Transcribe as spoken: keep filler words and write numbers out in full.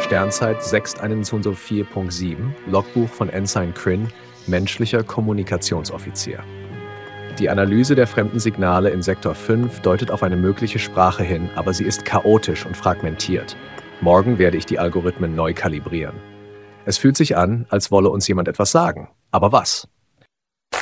Sternzeit sechs vier Punkt sieben, Logbuch von Ensign Kryn, menschlicher Kommunikationsoffizier. Die Analyse der fremden Signale in Sektor fünf deutet auf eine mögliche Sprache hin, aber sie ist chaotisch und fragmentiert. Morgen werde ich die Algorithmen neu kalibrieren. Es fühlt sich an, als wolle uns jemand etwas sagen. Aber was?